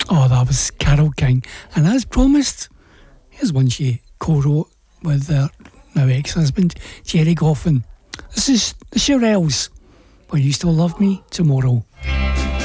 Oh, that was Carole King. And as promised, here's one she co-wrote with their now ex-husband, Jerry Goffin. This is the Shirelles. Will You Still Love Me Tomorrow?